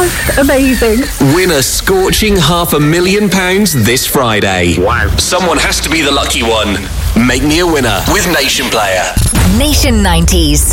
That's amazing. Win a scorching £500,000 this Friday. Wow. Someone has to be the lucky one. Make me a winner with Nation Player. Nation 90s.